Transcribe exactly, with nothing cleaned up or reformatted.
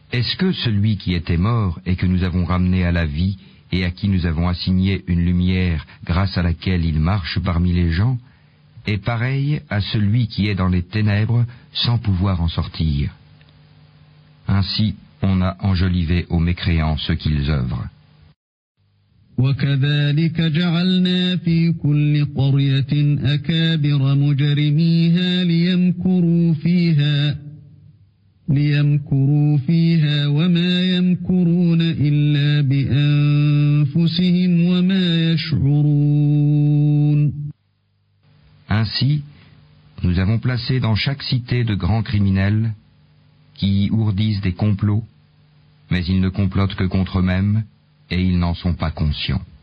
Est-ce que celui qui était mort et que nous avons ramené à la vie et à qui nous avons assigné une lumière grâce à laquelle il marche parmi les gens, est pareil à celui qui est dans les ténèbres sans pouvoir en sortir? Ainsi, on a enjolivé aux mécréants ce qu'ils œuvrent. وكذلك جعلنا في كل قرية أكابر مجرميها ليمكروا فيها ليمكروا فيها وما يمكرون إلا بأنفسهم وما يشعرون. Ainsi, nous avons placé dans chaque cité de grands criminels qui y ourdissent des complots, mais ils ne complotent que contre eux-mêmes et ils n'en sont pas conscients.